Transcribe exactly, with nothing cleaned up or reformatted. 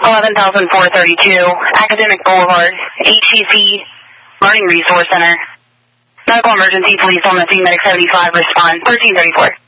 eleven thousand four hundred thirty-two, Academic Boulevard, H C C Learning Resource Center. Medical emergency, police on the scene, medic seventy-five, respond, thirteen thirty-four.